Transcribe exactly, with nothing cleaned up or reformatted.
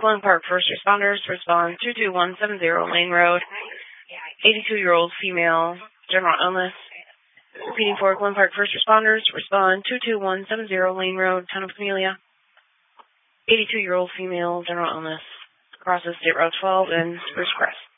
Glen Park First Responders, respond two two one seven zero Lane Road. eighty-two-year-old female, general illness. Repeating for Glen Park First Responders, respond two two one seven zero Lane Road, Town of Camellia. eighty-two-year-old female, general illness. Crosses State Route twelve in Spruce Crest.